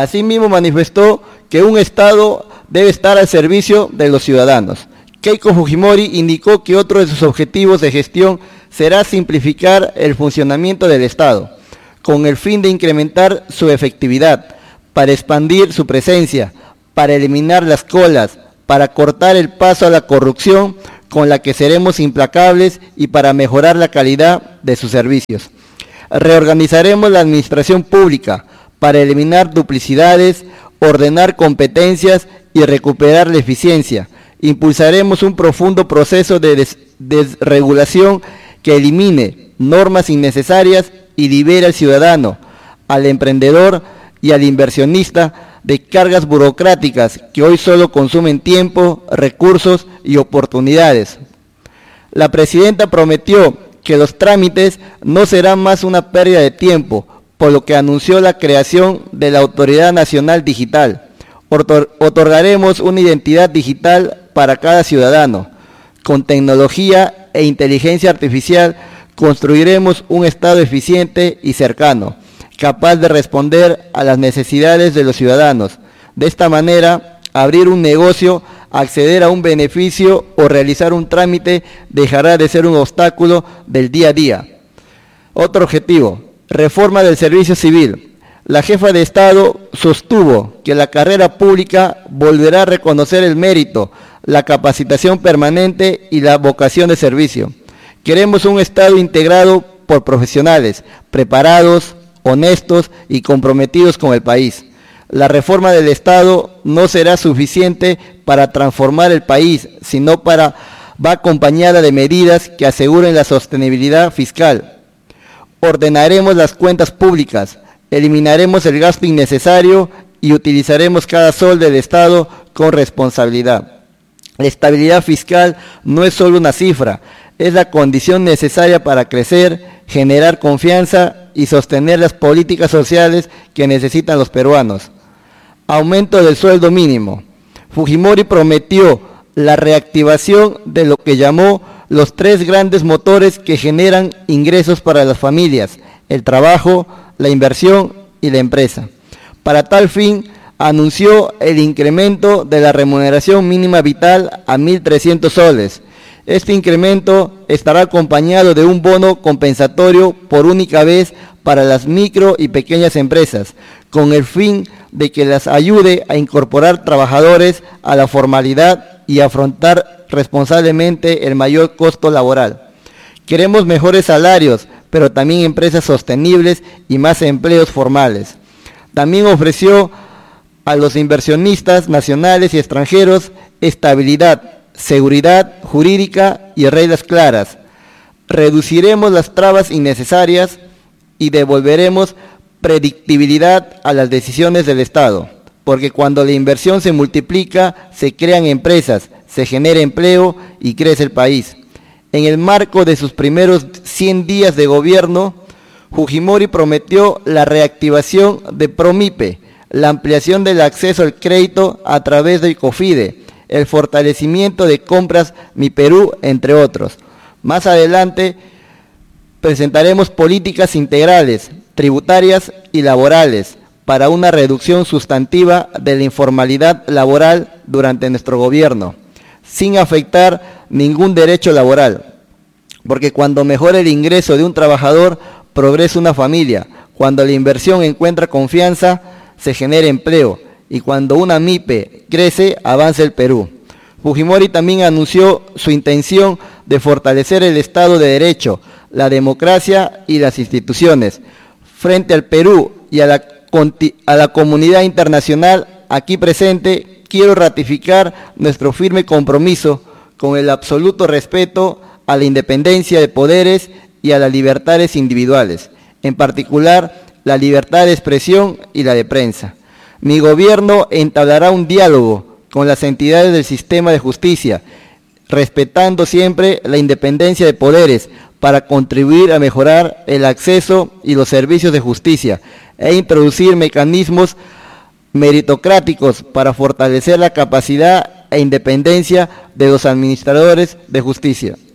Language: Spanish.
Asimismo manifestó que un Estado debe estar al servicio de los ciudadanos. Keiko Fujimori indicó que otro de sus objetivos de gestión será simplificar el funcionamiento del Estado, con el fin de incrementar su efectividad, para expandir su presencia, para eliminar las colas, para cortar el paso a la corrupción con la que seremos implacables y para mejorar la calidad de sus servicios. Reorganizaremos la administración pública para eliminar duplicidades, ordenar competencias y recuperar la eficiencia. Impulsaremos un profundo proceso de desregulación que elimine normas innecesarias y libere al ciudadano, al emprendedor y al inversionista de cargas burocráticas que hoy solo consumen tiempo, recursos y oportunidades. La presidenta prometió que los trámites no serán más una pérdida de tiempo, por lo que anunció la creación de la Autoridad Nacional Digital. Otorgaremos una identidad digital para cada ciudadano. Con tecnología e inteligencia artificial construiremos un Estado eficiente y cercano, capaz de responder a las necesidades de los ciudadanos. De esta manera, abrir un negocio, acceder a un beneficio o realizar un trámite dejará de ser un obstáculo del día a día. Otro objetivo, reforma del servicio civil. La jefa de Estado sostuvo que la carrera pública volverá a reconocer el mérito, la capacitación permanente y la vocación de servicio. Queremos un Estado integrado por profesionales, preparados, honestos y comprometidos con el país. La reforma del Estado no será suficiente para transformar el país, sino va acompañada de medidas que aseguren la sostenibilidad fiscal. Ordenaremos las cuentas públicas, eliminaremos el gasto innecesario y utilizaremos cada sol del Estado con responsabilidad. La estabilidad fiscal no es solo una cifra, es la condición necesaria para crecer, generar confianza y sostener las políticas sociales que necesitan los peruanos. Aumento del sueldo mínimo. Fujimori prometió la reactivación de lo que llamó los 3 grandes motores que generan ingresos para las familias: el trabajo, la inversión y la empresa. Para tal fin, anunció el incremento de la remuneración mínima vital a 1.300 soles. Este incremento estará acompañado de un bono compensatorio por única vez para las micro y pequeñas empresas, con el fin de que las ayude a incorporar trabajadores a la formalidad y afrontar responsablemente el mayor costo laboral. Queremos mejores salarios, pero también empresas sostenibles y más empleos formales. También ofreció a los inversionistas nacionales y extranjeros estabilidad, seguridad jurídica y reglas claras. Reduciremos las trabas innecesarias y devolveremos predictibilidad a las decisiones del Estado, porque cuando la inversión se multiplica, se crean empresas, se genera empleo y crece el país. En el marco de sus primeros 100 días de gobierno, Fujimori prometió la reactivación de Promipe, la ampliación del acceso al crédito a través del COFIDE, el fortalecimiento de compras Mi Perú, entre otros. Más adelante presentaremos políticas integrales, tributarias y laborales para una reducción sustantiva de la informalidad laboral durante nuestro gobierno, sin afectar ningún derecho laboral. Porque cuando mejora el ingreso de un trabajador, progresa una familia. Cuando la inversión encuentra confianza, se genera empleo. Y cuando una MIPE crece, avanza el Perú. Fujimori también anunció su intención de fortalecer el Estado de Derecho, la democracia y las instituciones. Frente al Perú y a la comunidad internacional aquí presente, quiero ratificar nuestro firme compromiso con el absoluto respeto a la independencia de poderes y a las libertades individuales, en particular la libertad de expresión y la de prensa. Mi gobierno entablará un diálogo con las entidades del sistema de justicia, respetando siempre la independencia de poderes para contribuir a mejorar el acceso y los servicios de justicia e introducir mecanismos meritocráticos para fortalecer la capacidad e independencia de los administradores de justicia.